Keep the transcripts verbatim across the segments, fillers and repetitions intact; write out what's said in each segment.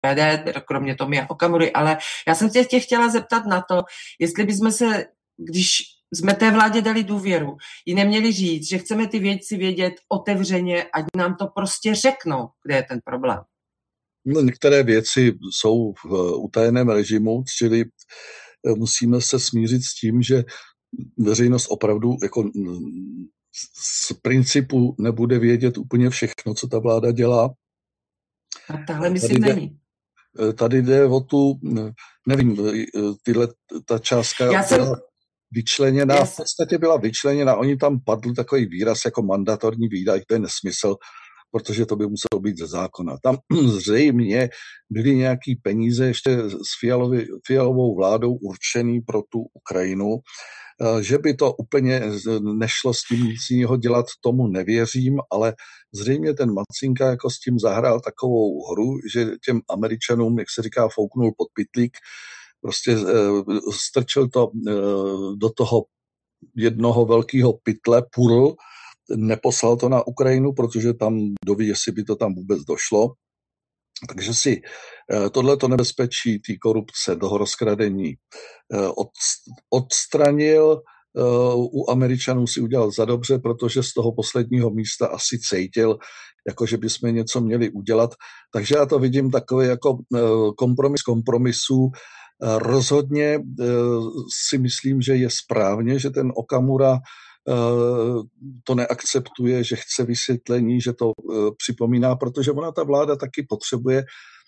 D, kromě Tomia Okamury, ale já jsem tě, tě chtěla zeptat na to, jestli bychom se, když jsme té vládě dali důvěru, ji neměli říct, že chceme ty věci vědět otevřeně, ať nám to prostě řeknou, kde je ten problém. No, některé věci jsou v utajeném režimu, čili musíme se smířit s tím, že veřejnost opravdu jako z principu nebude vědět úplně všechno, co ta vláda dělá. A tahle myslím tady není. Jde, tady jde o tu, nevím, tyhle, ta částka Já byla jsem... vyčleněná, Já v podstatě byla vyčleněna, oni tam padl takový výraz jako mandatorní výdaj, to je nesmysl, protože to by muselo být ze zákona. Tam zřejmě byly nějaký peníze ještě s Fialovi, Fialovou vládou určený pro tu Ukrajinu. Že by to úplně nešlo s tím nic jiného dělat, tomu nevěřím, ale zřejmě ten Macinka jako s tím zahrál takovou hru, že těm Američanům, jak se říká, fouknul pod pytlík, prostě strčil to do toho jednoho velkého pytle, purl, neposlal to na Ukrajinu, protože tam doví, jestli by to tam vůbec došlo. Takže si tohleto nebezpečí té korupce, toho rozkradení od, odstranil. U Američanů si udělal za dobře, protože z toho posledního místa asi cítil, jako že bychom něco měli udělat. Takže já to vidím takový jako kompromis kompromisů. Rozhodně si myslím, že je správně, že ten Okamura to neakceptuje, že chce vysvětlení, že to připomíná, protože ona ta vláda taky potřebuje,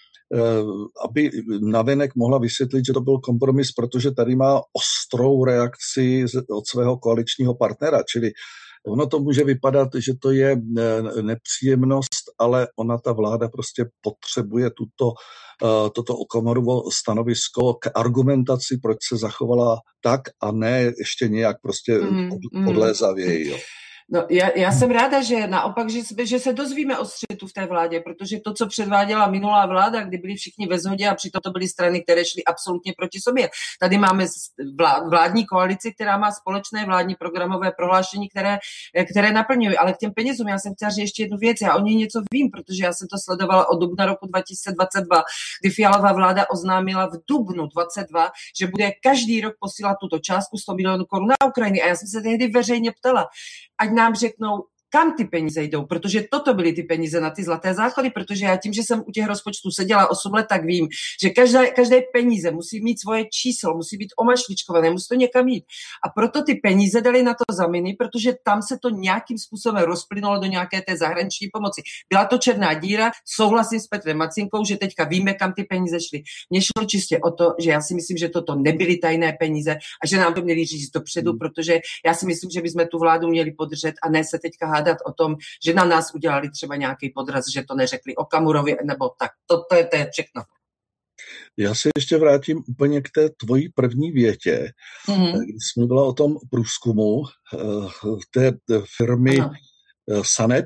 aby navenek mohla vysvětlit, že to byl kompromis, protože tady má ostrou reakci od svého koaličního partnera, čili ono to může vypadat, že to je nepříjemnost, ale ona, ta vláda, prostě potřebuje tuto, toto Okamurovo stanovisko k argumentaci, proč se zachovala tak a ne ještě nějak prostě mm, odlézavěji. Jo. No, já, já jsem ráda, že naopak, že, že se dozvíme o střetu v té vládě, protože to, co předváděla minulá vláda, kdy byli všichni ve shodě a přitom to byly strany, které šly absolutně proti sobě. Tady máme vládní koalici, která má společné vládní programové prohlášení, které, které naplňují. Ale k těm penězům já jsem chtěla říct ještě jednu věc. Já o ní něco vím, protože já jsem to sledovala od dubna roku dva tisíce dvacet dva, kdy Fialová vláda oznámila v dubnu dvacet dva, že bude každý rok posílat tuto částku sto milionů korun na Ukrajinu. A já jsem se tehdy veřejně ptala, ať nám řeknou, kam ty peníze jdou, protože toto byly ty peníze na ty zlaté záchody, protože já tím, že jsem u těch rozpočtů seděla osm let, tak vím, že každé, každé peníze musí mít svoje číslo, musí být omašličkované, musí to někam jít. A proto ty peníze dali na to zaminy, protože tam se to nějakým způsobem rozplynulo do nějaké té zahraniční pomoci. Byla to černá díra, souhlasím s Petrem Macinkou, že teďka víme, kam ty peníze šly. Mně šlo čistě o to, že já si myslím, že toto nebyly tajné peníze a že nám to měli říct dopředu, protože já si myslím, že bychom tu vládu měli podržet a ne se teďka hádat o tom, že na nás udělali třeba nějaký podraz, že to neřekli Okamurovi, nebo tak. To, to, je, to je všechno. Já se ještě vrátím úplně k té tvojí první větě, mm-hmm. když jsme byla o tom průzkumu té firmy ano. Sanep,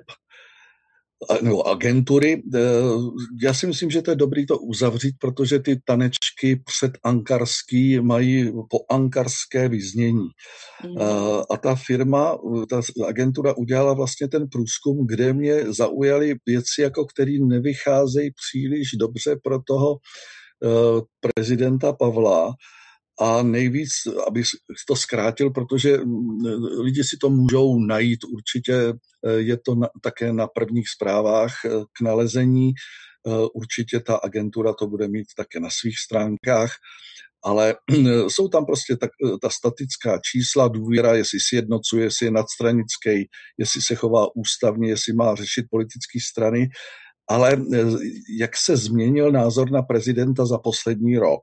nebo agentury. Já si myslím, že to je dobrý to uzavřít, protože ty tanečky předankarský mají poankarské vyznění. Mm. A ta firma, ta agentura udělala vlastně ten průzkum, kde mě zaujaly věci, jako které nevycházejí příliš dobře pro toho prezidenta Pavla. A nejvíc, aby to zkrátil, protože lidi si to můžou najít, určitě je to na, také na prvních zprávách k nalezení, určitě ta agentura to bude mít také na svých stránkách, ale jsou tam prostě tak, ta statická čísla, důvěra, jestli si jednocuje, jestli je nadstranický, jestli se chová ústavně, jestli má řešit politické strany, ale jak se změnil názor na prezidenta za poslední rok.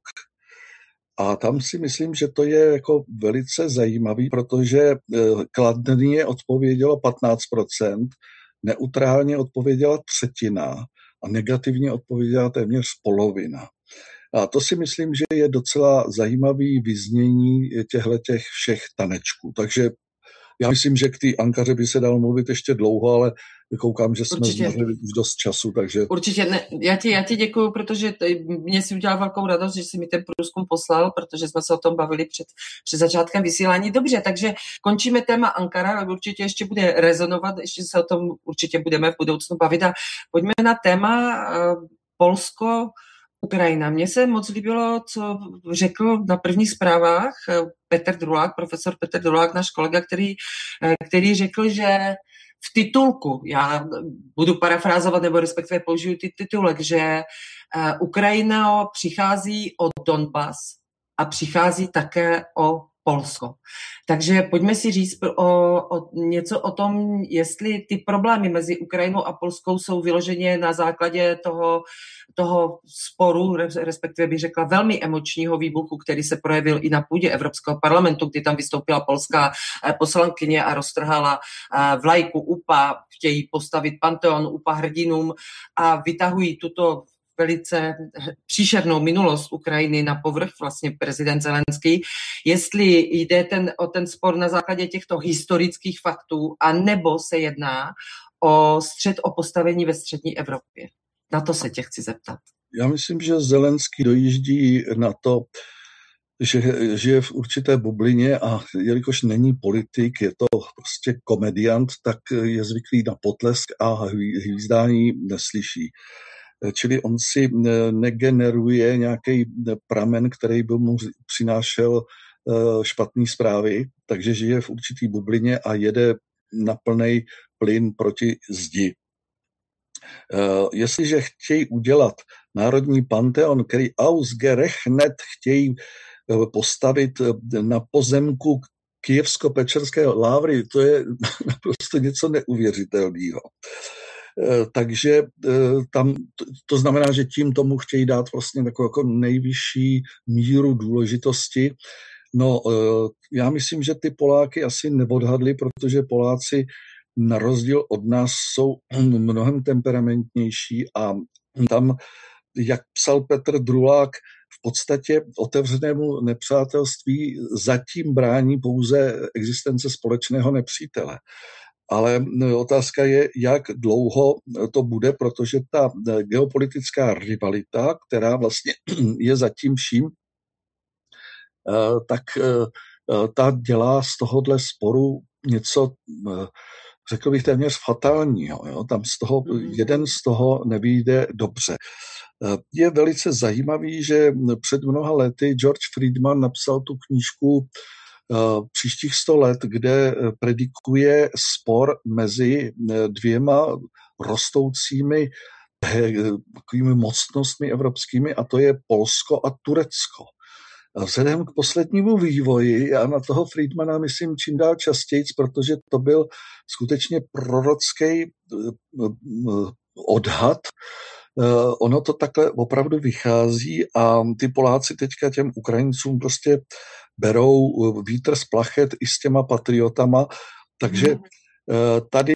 A tam si myslím, že to je jako velice zajímavý, protože kladně odpovědělo patnáct procent, neutrálně odpověděla třetina a negativně odpověděla téměř polovina. A to si myslím, že je docela zajímavý vyznění těchto všech tanečků. Takže já myslím, že k té Ankaře by se dalo mluvit ještě dlouho, ale koukám, že jsme zmohli už dost času, takže... Určitě, ne, já ti, já ti děkuju, protože mě si udělal velkou radost, že jsi mi ten průzkum poslal, protože jsme se o tom bavili před, před začátkem vysílání. Dobře, takže končíme téma Ankara, určitě ještě bude rezonovat, ještě se o tom určitě budeme v budoucnu bavit a pojďme na téma uh, Polsko, Ukrajina. Mně se moc líbilo, co řekl na prvních zprávách Petr Drulák, profesor Petr Drulák, náš kolega, který, který řekl, že v titulku, já budu parafrázovat, nebo respektive použiju ty titulek, že Ukrajina přichází o Donbas a přichází také o Polsko. Takže pojďme si říct o, o něco o tom, jestli ty problémy mezi Ukrajinou a Polskou jsou vyloženě na základě toho, toho sporu, respektive bych řekla velmi emočního výbuchu, který se projevil i na půdě Evropského parlamentu, kdy tam vystoupila polská poslankyně a roztrhala vlajku U P A, chtějí postavit panteon U P A hrdinům a vytahují tuto velice příšernou minulost Ukrajiny na povrch, vlastně prezident Zelenský, jestli jde ten, o ten spor na základě těchto historických faktů, anebo se jedná o střet o postavení ve střední Evropě. Na to se tě chci zeptat. Já myslím, že Zelenský dojíždí na to, že žije v určité bublině a jelikož není politik, je to prostě komediant, tak je zvyklý na potlesk a hvízdání neslyší. Čili on si negeneruje nějaký pramen, který by mu přinášel špatné zprávy, takže žije v určitý bublině a jede na plnej plyn proti zdi. Jestliže chtějí udělat národní panteon, který ausgerechnet chtějí postavit na pozemku Kyjevsko-Pečerské lávry, to je naprosto něco neuvěřitelného. Takže tam to znamená, že tím tomu chtějí dát vlastně takovou jako nejvyšší míru důležitosti. No, já myslím, že ty Poláky asi neodhadli, protože Poláci na rozdíl od nás jsou mnohem temperamentnější a tam, jak psal Petr Drulák, v podstatě otevřenému nepřátelství zatím brání pouze existence společného nepřítele. Ale otázka je, jak dlouho to bude, protože ta geopolitická rivalita, která vlastně je zatím vším, tak ta dělá z tohohle sporu něco, řekl bych, téměř fatálního. Jo? Tam z toho, jeden z toho nevyjde dobře. Je velice zajímavý, že před mnoha lety George Friedman napsal tu knížku Příštích sto let, kde predikuje spor mezi dvěma rostoucími takovými mocnostmi evropskými, a to je Polsko a Turecko. Vzhledem k poslednímu vývoji, já na toho Friedmana myslím čím dál častěji, protože to byl skutečně prorocký odhad. Ono to takhle opravdu vychází a ty Poláci teďka těm Ukrajincům prostě berou vítr z plachet i s těma patriotama, takže tady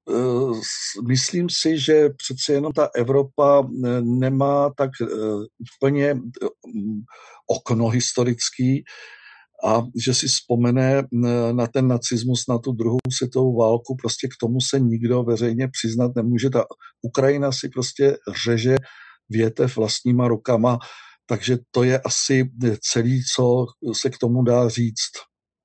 myslím si, že přece jenom ta Evropa nemá tak úplně okno historický a že si vzpomene na ten nacismus, na tu druhou světovou válku, prostě k tomu se nikdo veřejně přiznat nemůže. Ta Ukrajina si prostě řeže větev vlastníma rukama, takže to je asi celý, co se k tomu dá říct.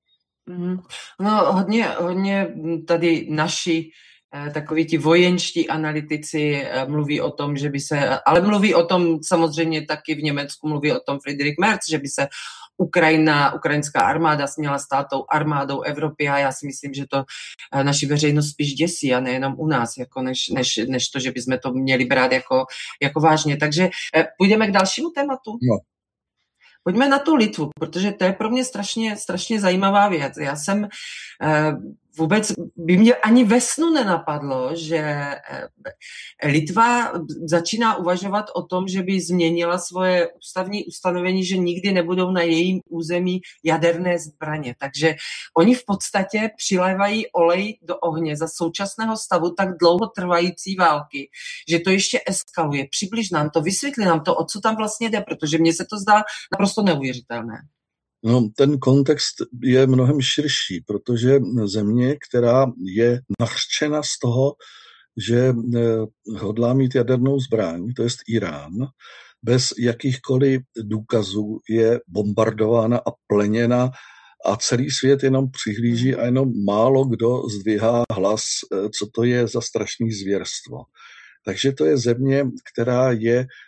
No hodně, hodně tady naši takoví ti vojenští analytici mluví o tom, že by se, ale mluví o tom samozřejmě taky v Německu, mluví o tom Friedrich Merz, že by se Ukrajina, ukrajinská armáda směla stát tou armádou Evropy a já si myslím, že to naši veřejnost spíš děsí a nejenom u nás, jako než, než, než to, že bychom to měli brát jako, jako vážně. Takže půjdeme k dalšímu tématu? No. Pojďme na tu Litvu, protože to je pro mě strašně, strašně zajímavá věc. Já jsem eh, vůbec, by mě ani ve snu nenapadlo, že eh, Litva začíná uvažovat o tom, že by změnila svoje ústavní ustanovení, že nikdy nebudou na jejím území jaderné zbraně. Takže oni v podstatě přilévají olej do ohně za současného stavu tak dlouho trvající války, že to ještě eskaluje. Přibliž nám to, vysvětli nám to, o co tam vlastně jde, protože mně se to zdá naprosto neuvěřitelné. No, ten kontext je mnohem širší, protože země, která je nařčena z toho, že hodlá mít jadernou zbraň, to jest Irán, bez jakýchkoliv důkazů je bombardována a pleněna a celý svět jenom přihlíží a jenom málo kdo zdvihá hlas, co to je za strašný zvěrstvo. Takže to je země, která je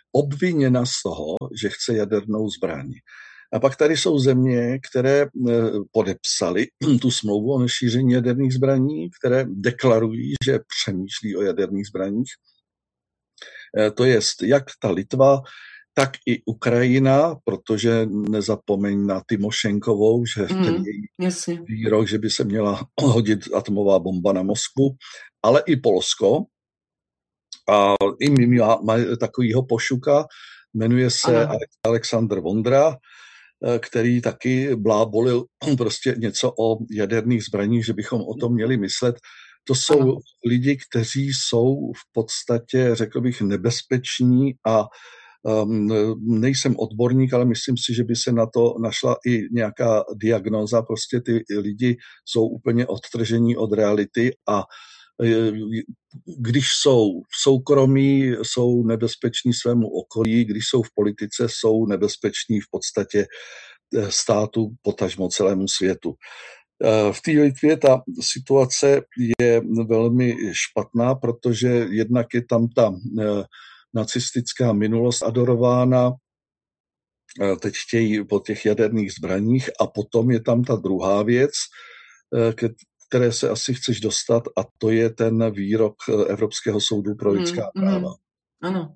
obviněna z toho, že chce jadernou zbraň. A pak tady jsou země, které podepsaly tu smlouvu o nešíření jaderných zbraní, které deklarují, že přemýšlí o jaderných zbraních. To je jak ta Litva, tak i Ukrajina, protože nezapomeň na Tymošenkovou, že mm, ten její jasně. výrok, že by se měla hodit atomová bomba na Moskvu, ale i Polsko. A i my máme takovýho pošuka, jmenuje se ano. Aleksandr Vondra, který taky blábolil prostě něco o jaderných zbraních, že bychom o tom měli myslet. To jsou ano. lidi, kteří jsou v podstatě, řekl bych, nebezpeční a um, nejsem odborník, ale myslím si, že by se na to našla i nějaká diagnóza. Prostě ty lidi jsou úplně odtržení od reality a když jsou v soukromí, jsou nebezpeční svému okolí, když jsou v politice, jsou nebezpeční v podstatě státu, potažmo celému světu. V té Litvě ta situace je velmi špatná, protože jednak je tam ta nacistická minulost adorována, teď chtějí po těch jaderných zbraních a potom je tam ta druhá věc, které se asi chceš dostat, a to je ten výrok Evropského soudu pro lidská mm, práva. Mm, ano.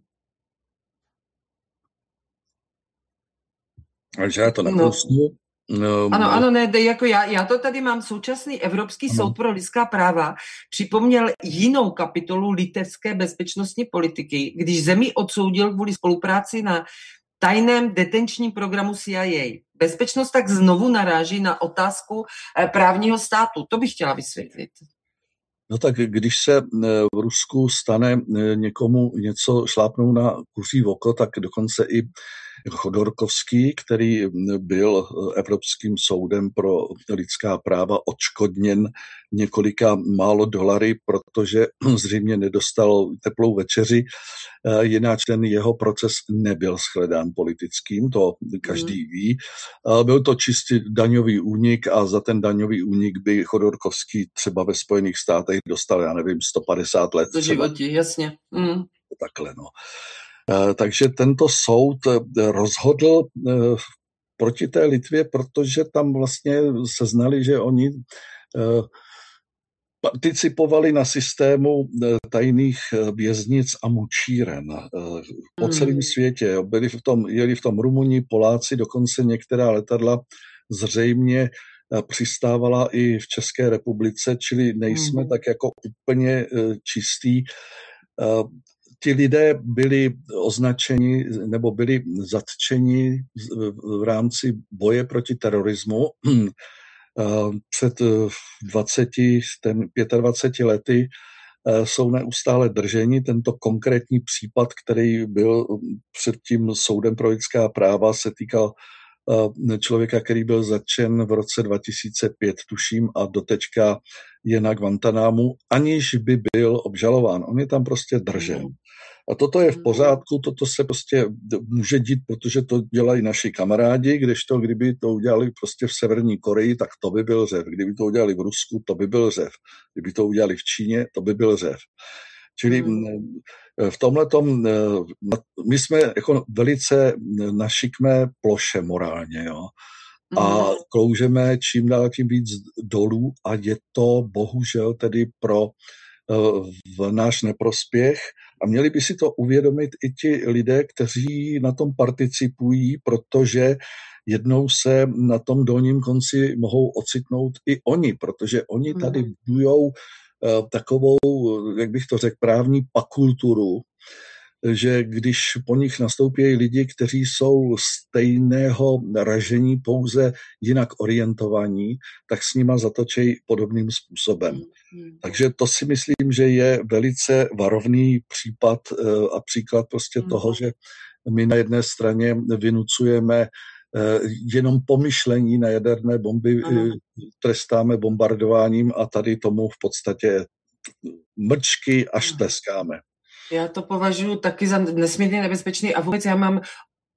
Takže já to nakousnu. No. Ano, ano, ne, jako já, já to tady mám. Současný Evropský ano. soud pro lidská práva připomněl jinou kapitolu litevské bezpečnostní politiky, když zemi odsoudil kvůli spolupráci na tajném detenčním programu C I A. Bezpečnost tak znovu naráží na otázku právního státu. To bych chtěla vysvětlit. No tak když se v Rusku stane někomu něco šlápnou na kuří oko, tak dokonce i Chodorkovský, který byl Evropským soudem pro lidská práva odškodněn několika málo dolary, protože zřejmě nedostal teplou večeři, jinak ten jeho proces nebyl shledán politickým, to každý mm. ví. Byl to čistý daňový únik a za ten daňový únik by Chodorkovský třeba ve Spojených státech dostal, já nevím, sto padesát let. Do životí, jasně. Mm. Takhle, no. Takže tento soud rozhodl proti té Litvě, protože tam vlastně se znali, že oni participovali na systému tajných věznic a mučíren po celém světě. Byli v tom, jeli v tom Rumuni, Poláci, dokonce některá letadla zřejmě přistávala i v České republice, čili nejsme mm. tak jako úplně čistý. Ti lidé byli označeni nebo byli zatčeni v rámci boje proti terorismu. Před dvaceti, dvaceti pěti lety jsou neustále drženi. Tento konkrétní případ, který byl před tím soudem pro lidská práva, se týkal člověka, který byl zatčen v roce dva tisíce pět, tuším, a dotečka je na Guantanámu, aniž by byl obžalován. On je tam prostě držen. A toto je v pořádku, toto se prostě může dít, protože to dělají naši kamarádi, kdežto kdyby to udělali prostě v Severní Koreji, tak to by byl řev. Kdyby to udělali v Rusku, to by byl řev. Kdyby to udělali v Číně, to by byl řev. Čili v tomhletom my jsme jako velice na šikmé ploše morálně, jo. A kloužeme čím dál tím víc dolů a je to bohužel tedy pro v náš neprospěch a měli by si to uvědomit i ti lidé, kteří na tom participují, protože jednou se na tom dolním konci mohou ocitnout i oni, protože oni tady budujou takovou, jak bych to řekl, právní pakulturu, že když po nich nastoupí lidi, kteří jsou stejného ražení, pouze jinak orientovaní, tak s nima zatočí podobným způsobem. Mm. Takže to si myslím, že je velice varovný případ a příklad prostě mm. toho, že my na jedné straně vynucujeme jenom pomyšlení na jaderné bomby, mm. trestáme bombardováním a tady tomu v podstatě mlčky až tleskáme. Já to považuji taky za nesmírně nebezpečný a vůbec já mám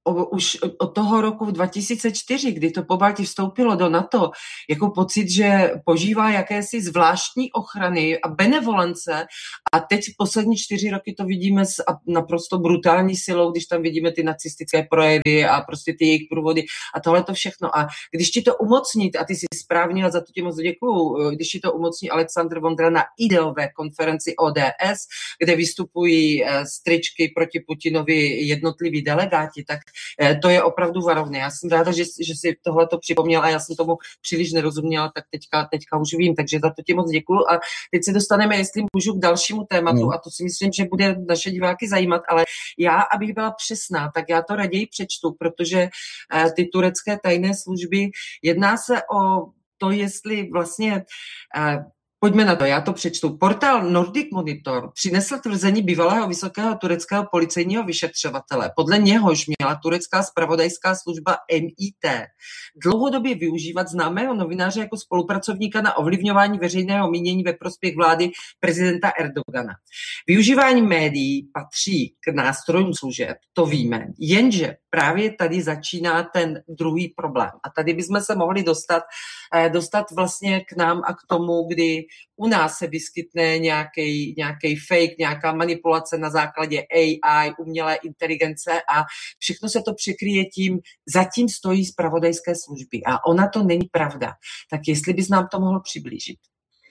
o, už od toho roku dva tisíce čtyři, kdy to Pobaltí vstoupilo do NATO, jako pocit, že požívá jakési zvláštní ochrany a benevolence a teď poslední čtyři roky to vidíme s naprosto brutální silou, když tam vidíme ty nacistické projevy a prostě ty jejich průvody a tohle to všechno. A když ti to umocní, a ty si správně a za to ti moc děkuju, když ti to umocní Aleksandr Vondra na ideové konferenci O D S, kde vystupují stričky proti Putinovi jednotliví delegáti, tak to je opravdu varovné. Já jsem ráda, že, že si tohle to připomněl a já jsem tomu příliš nerozuměla, tak teďka, teďka už vím, takže za to ti moc děkuju. A teď se dostaneme, jestli můžu, k dalšímu tématu no. A to si myslím, že bude naše diváky zajímat, ale já, abych byla přesná, tak já to raději přečtu, protože ty turecké tajné služby, jedná se o to, jestli vlastně pojďme na to, já to přečtu. Portál Nordic Monitor přinesl tvrzení bývalého vysokého tureckého policejního vyšetřovatele. Podle něhož měla turecká zpravodajská služba M I T dlouhodobě využívat známého novináře jako spolupracovníka na ovlivňování veřejného mínění ve prospěch vlády prezidenta Erdogana. Využívání médií patří k nástrojům služeb, to víme, jenže právě tady začíná ten druhý problém. A tady bychom se mohli dostat, dostat vlastně k nám a k tomu, kdy u nás se vyskytne nějaký, nějaký fake, nějaká manipulace na základě A I, umělé inteligence a všechno se to překryje tím, zatím stojí zpravodajské služby. A ona to není pravda. Tak jestli bys nám to mohl přiblížit.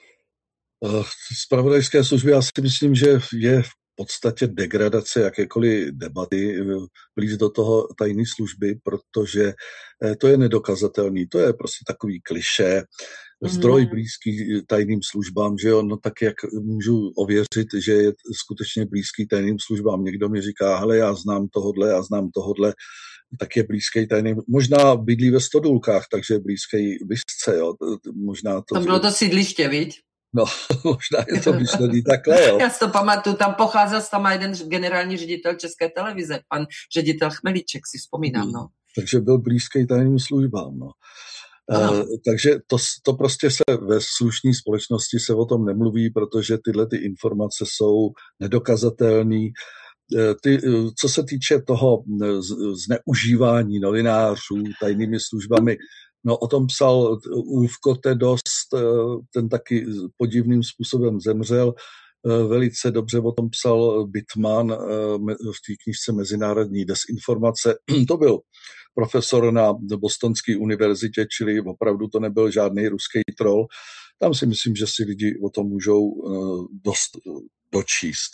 Zpravodajské služby, já si myslím, že je v podstatě degradace jakékoliv debaty blíž do toho tajné služby, protože to je nedokazatelný. To je prostě takový klišé. Zdroj blízký tajným službám, že jo, no tak jak můžu ověřit, že je skutečně blízký tajným službám. Někdo mi říká, hele, já znám tohodle, já znám tohodle, tak je blízký tajným, možná bydlí ve Stodulkách, takže je blízký Visce, jo, možná to... Tam bylo to sídliště, viď? No, možná je to myšlený takhle, jo. Já si to pamatuju, tam pocházel tam jeden generální ředitel České televize, pan ředitel Chmelíček, si vzpomínám, no. Takže byl blízký tajným službám, no. Uh, takže to, to prostě se ve slušné společnosti se o tom nemluví, protože tyhle ty informace jsou nedokazatelné. Uh, ty, uh, co se týče toho zneužívání novinářů tajnými službami, no o tom psal Ulfko Tedost, uh, ten taky podivným způsobem zemřel. Uh, velice dobře o tom psal Bittman uh, v té knížce Mezinárodní dezinformace. To byl profesor na Bostonské univerzitě, čili opravdu to nebyl žádný ruský troll. Tam si myslím, že si lidi o tom můžou dost dočíst.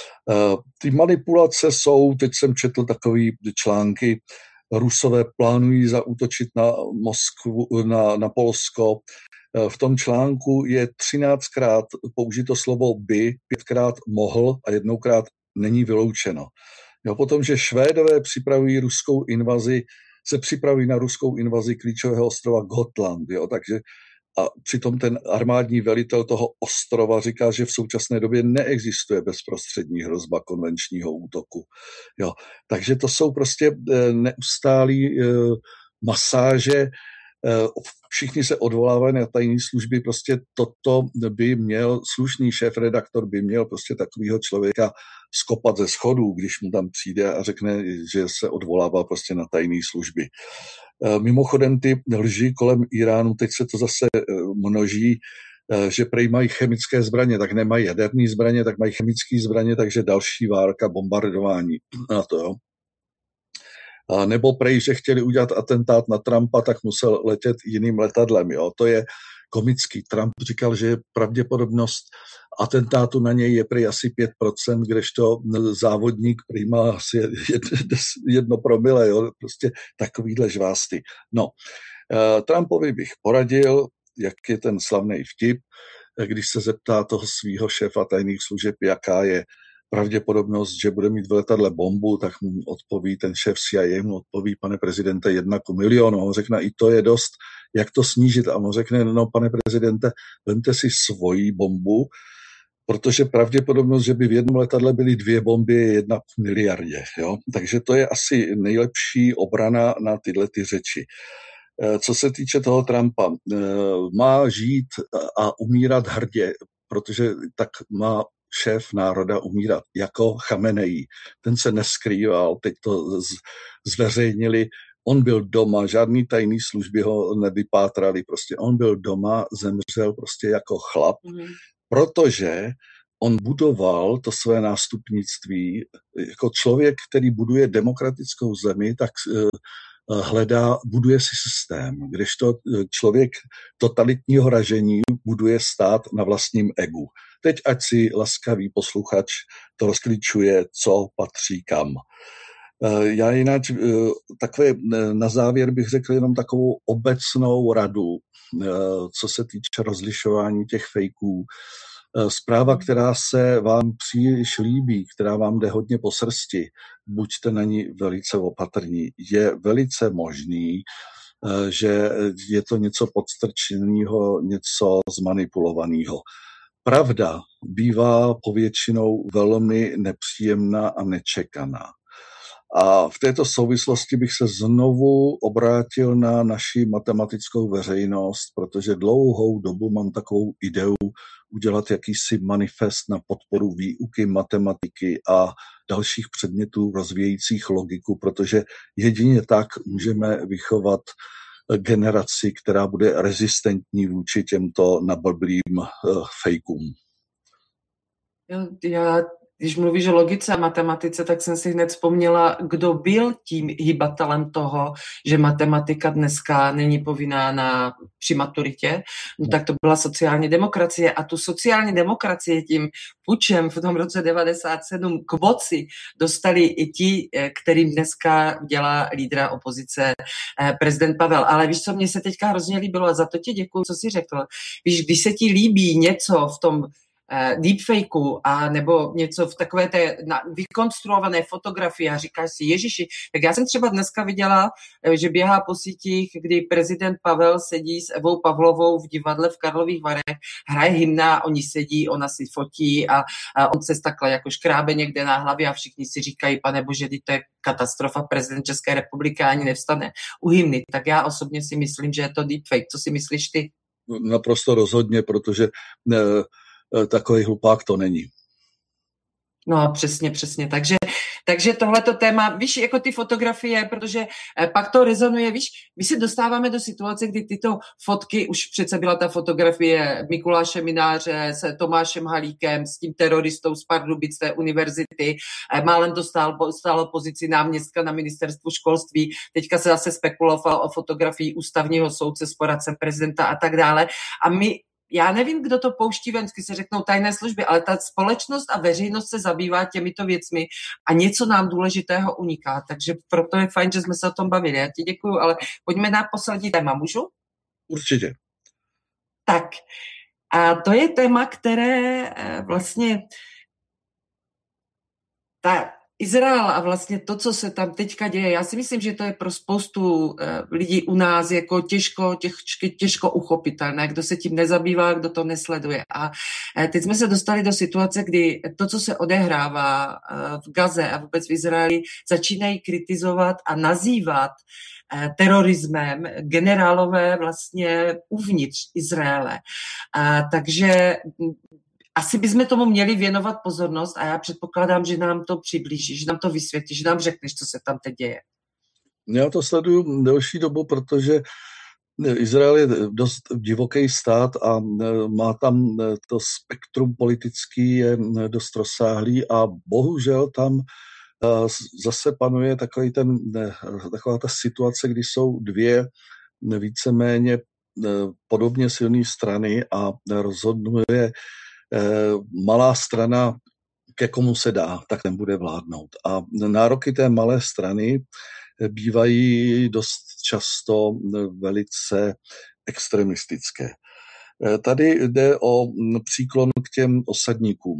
Ty manipulace jsou, teď jsem četl takový články, Rusové plánují zaútočit na Moskvu, na, na Polsko. V tom článku je třináctkrát použito slovo by, pětkrát mohl a jednoukrát není vyloučeno. Jo, potom, že Švédové připravují ruskou invazi, se připraví na ruskou invazi klíčového ostrova Gotland, jo, takže a přitom ten armádní velitel toho ostrova říká, že v současné době neexistuje bezprostřední hrozba konvenčního útoku. Jo, takže to jsou prostě neustálý masáže, všichni se odvolávají na tajné služby, prostě toto by měl, slušný šéfredaktor by měl prostě takovýho člověka skopat ze schodů, když mu tam přijde a řekne, že se odvolává prostě na tajné služby. Mimochodem ty lži kolem Iránu, teď se to zase množí, že prej mají chemické zbraně, tak nemají jaderné zbraně, tak mají chemické zbraně, takže další válka, bombardování na to, jo. A nebo prej, že chtěli udělat atentát na Trumpa, tak musel letět jiným letadlem. Jo. To je komický. Trump říkal, že pravděpodobnost atentátu na něj je prej asi pět procent, kdežto závodník prej má asi jedno promile. Jo. Prostě takovýhle žvásty. No, Trumpovi bych poradil, jak je ten slavný vtip, když se zeptá toho svého šéfa tajných služeb, jaká je pravděpodobnost, že bude mít v letadle bombu, tak mu odpoví ten šéf C I A, mu odpoví, pane prezidente, jedna ku milionu. On řekne, i to je dost, jak to snížit? A on řekne, no pane prezidente, vemte si svoji bombu, protože pravděpodobnost, že by v jednom letadle byly dvě bomby, je jedna k miliardě. Jo? Takže to je asi nejlepší obrana na tyhle ty řeči. Co se týče toho Trumpa, má žít a umírat hrdě, protože tak má šéf národa umírat, jako Chameneí. Ten se neskrýval, teď to z, zveřejnili. On byl doma, žádný tajný služby ho nevypátrali, prostě on byl doma, zemřel prostě jako chlap, mm. protože on budoval to své nástupnictví jako člověk, který buduje demokratickou zemi, tak hledá, buduje si systém, kdežto člověk totalitního ražení buduje stát na vlastním egu. Teď ať si laskavý posluchač to rozklíčuje, co patří kam. Já jinak takové na závěr bych řekl jenom takovou obecnou radu, co se týče rozlišování těch fejků. Zpráva, která se vám příliš líbí, která vám jde hodně po srsti, buďte na ní velice opatrní. Je velice možný, že je to něco podstrčeného, něco zmanipulovaného. Pravda bývá povětšinou velmi nepříjemná a nečekaná. A v této souvislosti bych se znovu obrátil na naši matematickou veřejnost, protože dlouhou dobu mám takovou ideu udělat jakýsi manifest na podporu výuky matematiky a dalších předmětů rozvíjejících logiku, protože jedině tak můžeme vychovat generaci, která bude rezistentní vůči těmto nablblým uh, fejkům. Já Když mluvíš o logice a matematice, tak jsem si hned vzpomněla, kdo byl tím hybatelem toho, že matematika dneska není povinná na, při maturitě, no, tak to byla sociální demokracie. A tu sociální demokracie tím pučem v tom roce devadesát sedm k moci dostali i ti, kterým dneska dělá lídra opozice prezident Pavel. Ale víš, co mě se teďka hrozně líbilo a za to ti děkuju, co jsi řekl. Víš, když se ti líbí něco v tom deepfakeu a nebo něco v takové té vykonstruované fotografii a říkáš si, ježiši, tak já jsem třeba dneska viděla, že běhá po sítích, kdy prezident Pavel sedí s Evou Pavlovou v divadle v Karlových Varech, hraje hymna, oni sedí, ona si fotí a, a on se takhle jako škrábe někde na hlavě a všichni si říkají, pane bože, to je katastrofa, prezident České republiky ani nevstane u hymny. Tak já osobně si myslím, že je to deepfake. Co si myslíš ty? Naprosto rozhodně, protože ne, takový hlupák to není. No přesně, přesně. Takže, takže tohleto téma, víš, jako ty fotografie, protože pak to rezonuje, víš, my se dostáváme do situace, kdy tyto fotky, už přece byla ta fotografie Mikuláše Mináře s Tomášem Halíkem, s tím teroristou z Pardubic té univerzity, málem to stálo, stálo pozici náměstka na ministerstvu školství, teďka se zase spekulovalo o fotografii ústavního soudce s poradcem prezidenta a tak dále. A my Já nevím, kdo to pouští ven, vždycky se řeknou tajné služby, ale ta společnost a veřejnost se zabývá těmito věcmi a něco nám důležitého uniká. Takže proto je fajn, že jsme se o tom bavili. Já ti děkuju, ale pojďme na poslední téma, můžu? Určitě. Tak, a to je téma, které vlastně ta Izrael a vlastně to, co se tam teďka děje, já si myslím, že to je pro spoustu lidí u nás jako těžko, těžko, těžko uchopitelné, kdo se tím nezabývá, kdo to nesleduje. A teď jsme se dostali do situace, kdy to, co se odehrává v Gaze a vůbec v Izraeli, začínají kritizovat a nazývat terorismem generálové vlastně uvnitř Izraele. A takže asi bychom tomu měli věnovat pozornost a já předpokládám, že nám to přiblížíš, že nám to vysvětlíš, že nám řekneš, co se tam teď děje. Já to sleduju delší dobu, protože Izrael je dost divoký stát a má tam to spektrum politický je dost rozsáhlý a bohužel tam zase panuje takový ten, taková ta situace, kdy jsou dvě víceméně podobně silné strany a rozhoduje malá strana, ke komu se dá, tak ten bude vládnout. A nároky té malé strany bývají dost často velice extremistické. Tady jde o příklon k těm osadníkům.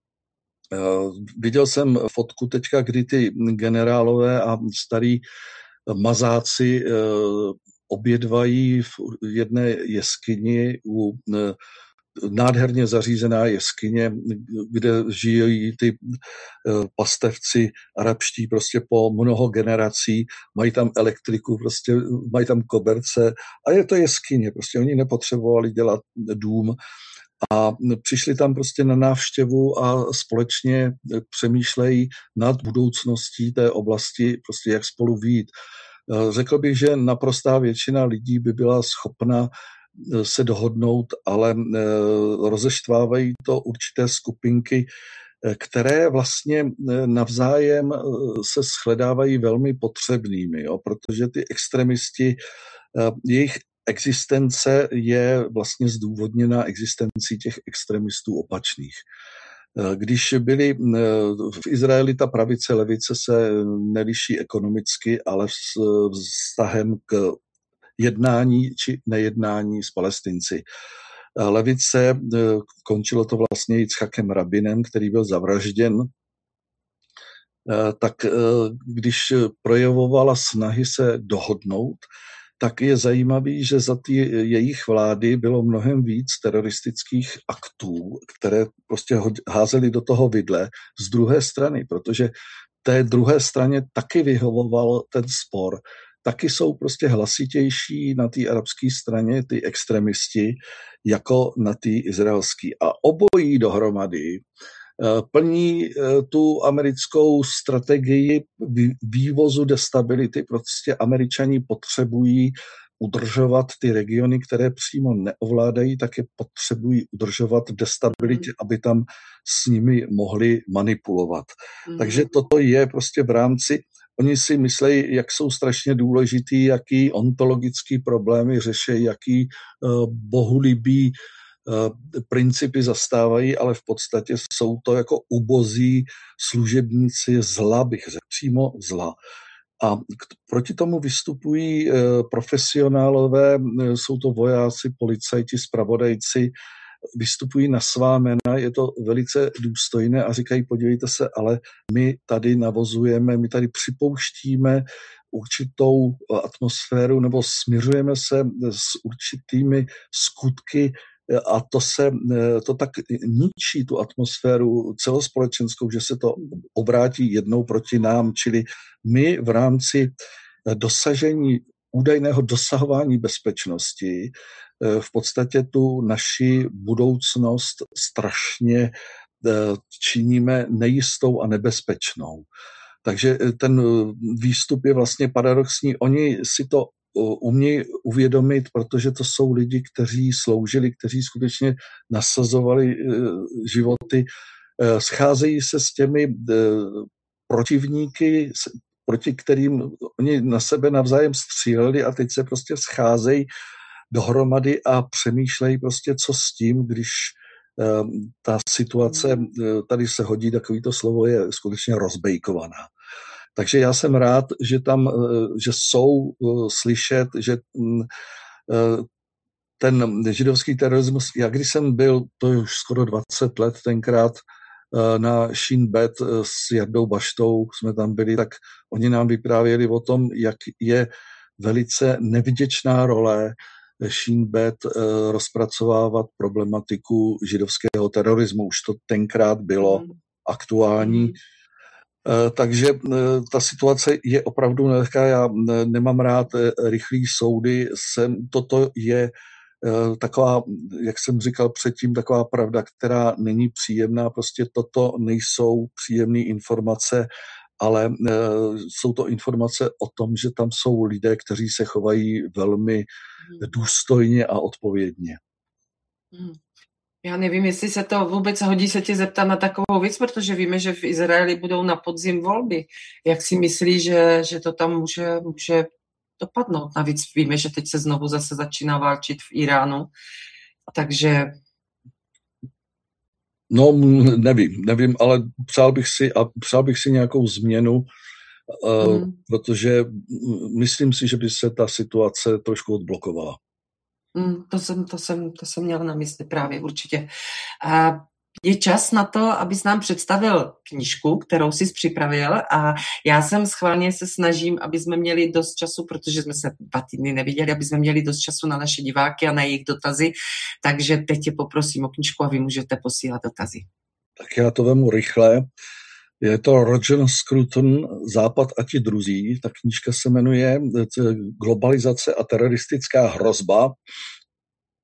Viděl jsem fotku teďka, kdy ty generálové a starí mazáci obědvají v jedné jeskyni u nádherně zařízená jeskyně, kde žijí ty pastevci arabští prostě po mnoho generací, mají tam elektriku, prostě mají tam koberce a je to jeskyně, prostě oni nepotřebovali dělat dům a přišli tam prostě na návštěvu a společně přemýšlejí nad budoucností té oblasti, prostě jak spolu vyjít. Řekl bych, že naprostá většina lidí by byla schopna se dohodnout, ale rozeštvávají to určité skupinky, které vlastně navzájem se shledávají velmi potřebnými, jo, protože ty extremisti, jejich existence je vlastně zdůvodněna existencí těch extremistů opačných. Když byli v Izraeli, ta pravice, levice se neliší ekonomicky, ale vztahem k jednání či nejednání s Palestinci. Levice, končilo to vlastně Jicchakem Rabinem, který byl zavražděn, tak když projevovala snahy se dohodnout, tak je zajímavý, že za ty jejich vlády bylo mnohem víc teroristických aktů, které prostě házely do toho vidle z druhé strany, protože té druhé straně taky vyhovoval ten spor. Taky jsou prostě hlasitější na té arabské straně ty extremisti jako na té izraelské. A obojí dohromady plní tu americkou strategii vývozu destability. Prostě Američani potřebují udržovat ty regiony, které přímo neovládají, tak je potřebují udržovat destabilitě, mm. aby tam s nimi mohli manipulovat. Mm. Takže toto je prostě v rámci, oni si myslejí, jak jsou strašně důležitý, jaký ontologický problémy řeší, jaký uh, bohulibý principy zastávají, ale v podstatě jsou to jako ubozí služebníci zla, bych řekl, přímo zla. A proti tomu vystupují profesionálové, jsou to vojáci, policajti, zpravodajci, vystupují na svá jména, je to velice důstojné a říkají, podívejte se, ale my tady navozujeme, my tady připouštíme určitou atmosféru nebo směřujeme se s určitými skutky a to se, to tak ničí tu atmosféru celospolečenskou, že se to obrátí jednou proti nám, čili my v rámci dosažení údajného dosahování bezpečnosti v podstatě tu naši budoucnost strašně činíme nejistou a nebezpečnou. Takže ten výstup je vlastně paradoxní. Oni si to umějí uvědomit, protože to jsou lidi, kteří sloužili, kteří skutečně nasazovali životy. Scházejí se s těmi protivníky, proti kterým oni na sebe navzájem stříleli a teď se prostě scházejí dohromady a přemýšlejí prostě, co s tím, když ta situace, tady se hodí takovýto slovo, je skutečně rozbejkovaná. Takže já jsem rád, že tam, že jsou slyšet, že ten židovský terorismus, já když jsem byl, to je už skoro dvacet let tenkrát, na Shin Bet s Jardou Baštou jsme tam byli, tak oni nám vyprávěli o tom, jak je velice nevděčná role Shin Bet rozpracovávat problematiku židovského terorismu. Už to tenkrát bylo aktuální. Takže ta situace je opravdu nelehká. Já nemám rád rychlý soudy. Jsem, toto je taková, jak jsem říkal předtím, taková pravda, která není příjemná. Prostě toto nejsou příjemné informace, ale jsou to informace o tom, že tam jsou lidé, kteří se chovají velmi důstojně a odpovědně. Hmm. Já nevím, jestli se to vůbec hodí se tě zeptat na takovou věc, protože víme, že v Izraeli budou na podzim volby. Jak si myslíš, že, že to tam může, může dopadnout? Navíc víme, že teď se znovu zase začíná válčit v Iránu. Takže... No, nevím, nevím, ale přál bych si, a přál bych si nějakou změnu, hmm. uh, protože myslím si, že by se ta situace trošku odblokovala. Mm, to, jsem, to, jsem, to jsem měla na mysli právě určitě. A je čas na to, abys nám představil knížku, kterou jsi připravil a já jsem schválně se snažím, aby jsme měli dost času, protože jsme se dva týdny neviděli, aby jsme měli dost času na naše diváky a na jejich dotazy, takže teď tě poprosím o knížku a vy můžete posílat dotazy. Tak já to vemu rychle. Je to Roger Scruton, Západ a ti druzí. Ta knížka se jmenuje Globalizace a teroristická hrozba.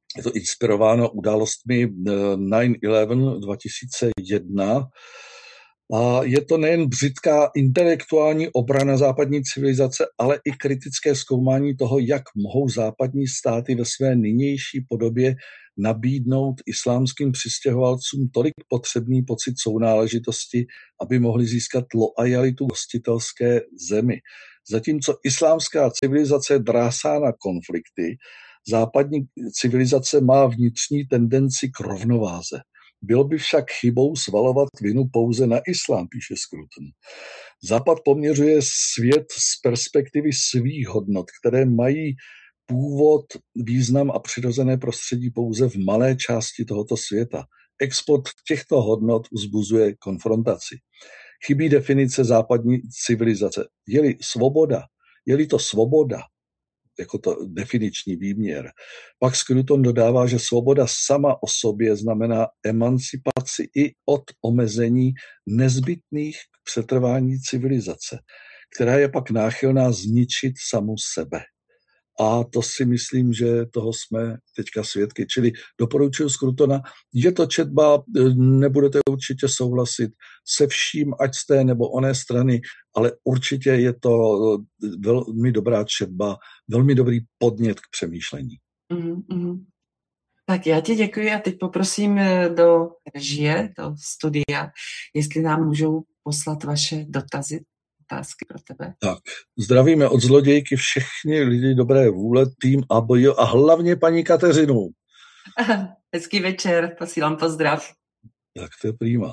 Je to inspirováno událostmi nine eleven dva tisíce jedna a je to nejen břitká intelektuální obrana západní civilizace, ale i kritické zkoumání toho, jak mohou západní státy ve své nynější podobě nabídnout islámským přistěhovalcům tolik potřebný pocit sounáležitosti, aby mohli získat loajalitu hostitelské zemi. Zatímco islámská civilizace je drásá na konflikty, západní civilizace má vnitřní tendenci k rovnováze. Bylo by však chybou svalovat vinu pouze na islám, píše Scruton. Západ poměřuje svět z perspektivy svých hodnot, které mají původ, význam a přirozené prostředí pouze v malé části tohoto světa. Export těchto hodnot vzbuzuje konfrontaci. Chybí definice západní civilizace. Je-li svoboda, je-li to svoboda, jako to definiční výměr. Pak Scruton dodává, že svoboda sama o sobě znamená emancipaci i od omezení nezbytných k přetrvání civilizace, která je pak náchylná zničit samu sebe. A to si myslím, že toho jsme teďka svědky. Čili doporučuji Scrutona, je to četba, nebudete určitě souhlasit se vším, ať z té nebo oné strany, ale určitě je to velmi dobrá četba, velmi dobrý podnět k přemýšlení. Mm-hmm. Tak já ti děkuji a teď poprosím do režie, do studia, jestli nám můžou poslat vaše dotazy. Otázky pro tebe. Tak, zdravíme od zlodějky všechny lidi dobré vůle, tým A B J a hlavně paní Kateřinu. Hezký večer, posílám pozdrav. Tak to je prima.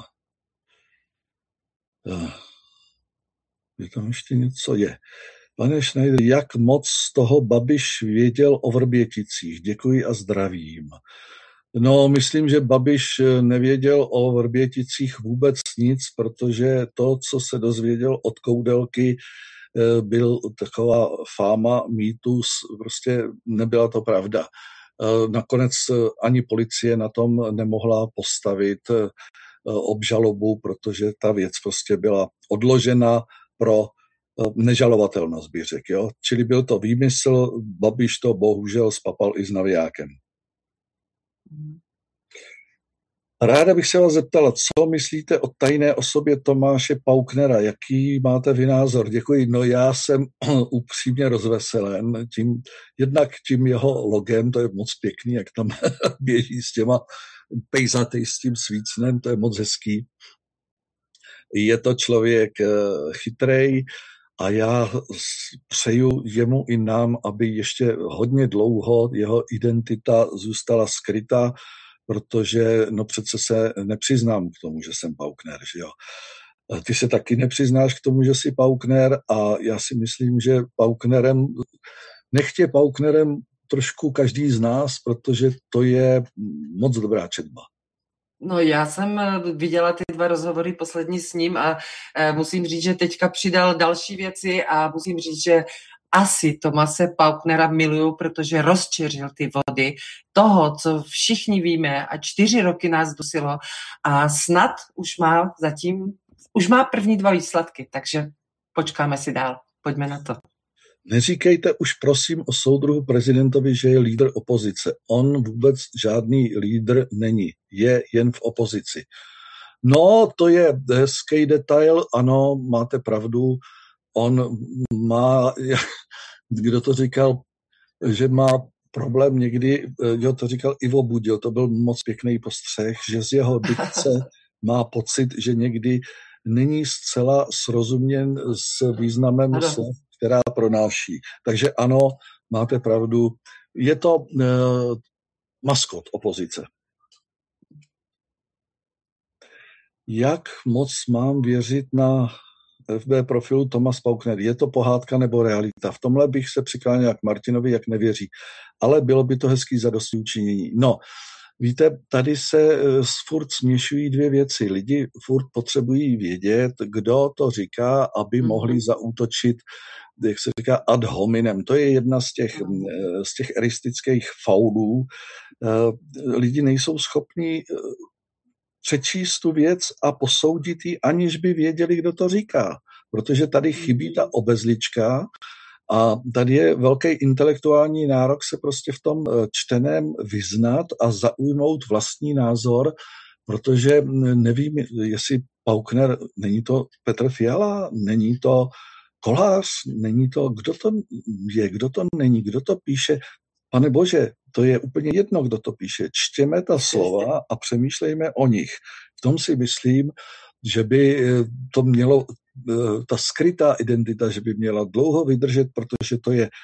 Je tam ještě něco? Je. Pane Schneider, jak moc z toho Babiš věděl o Vrběticích? Děkuji a zdravím. No, myslím, že Babiš nevěděl o Vrběticích vůbec nic, protože to, co se dozvěděl od Koudelky, byl taková fáma, mýtus, prostě nebyla to pravda. Nakonec ani policie na tom nemohla postavit obžalobu, protože ta věc prostě byla odložena pro nežalovatelnost, bych řekl. Jo? Čili byl to výmysl, Babiš to bohužel spapal i s navijákem. Ráda bych se vás zeptala, co myslíte o tajné osobě Tomáše Pauknera? Jaký máte vy názor? Děkuji. No já jsem upřímně rozveselen tím, jednak tím jeho logem, to je moc pěkný, jak tam běží s těma pejzaty, s tím svícnem, to je moc hezký. Je to člověk chytrej a já přeju jemu i nám, aby ještě hodně dlouho jeho identita zůstala skrytá, protože no přece se nepřiznám k tomu, že jsem Paukner, že jo. Ty se taky nepřiznáš k tomu, že jsi Paukner a já si myslím, že Pauknerem, nechtě Pauknerem trošku každý z nás, protože to je moc dobrá četba. No já jsem viděla ty dva rozhovory poslední s ním a musím říct, že teďka přidal další věci a musím říct, že asi Tomase Pauknera miluju, protože rozčeřil ty vody toho, co všichni víme a čtyři roky nás dusilo a snad už má zatím, už má první dva výsledky, takže počkáme si dál. Pojďme na to. Neříkejte už prosím o soudruhu prezidentovi, že je lídr opozice. On vůbec žádný lídr není. Je jen v opozici. No, to je hezký detail, ano, máte pravdu. On má, kdo to říkal, že má problém někdy, jo, to říkal Ivo Budil, to byl moc pěkný postřeh, že z jeho dikce má pocit, že někdy není zcela srozuměn s významem slov, která pronáší. Takže ano, máte pravdu, je to uh, maskot opozice. Jak moc mám věřit na F B profilu Tomas Paukner? Je to pohádka nebo realita? V tomhle bych se přikláněl jak Martinovi, jak nevěří. Ale bylo by to hezký zadostiučinění. No, víte, tady se furt směšují dvě věci. Lidi furt potřebují vědět, kdo to říká, aby mohli zaútočit, jak se říká, ad hominem. To je jedna z těch, z těch eristických faulů. Lidi nejsou schopni přečíst tu věc a posoudit ji, aniž by věděli, kdo to říká. Protože tady chybí ta obezlička A tady je velký intelektuální nárok se prostě v tom čteném vyznat a zaujmout vlastní názor, protože nevím, jestli Paukner, není to Petr Fiala, není to Kolář, není to, kdo to je, kdo to není, kdo to píše. Pane Bože, to je úplně jedno, kdo to píše. Čtěme ta slova a přemýšlejme o nich. V tom si myslím, že by to mělo, ta skrytá identita, že by měla dlouho vydržet, protože to je